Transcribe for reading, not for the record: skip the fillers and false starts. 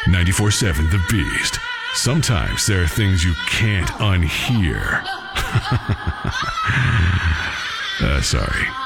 94.7 The Beast. Sometimes there are things you can't unhear. Sorry.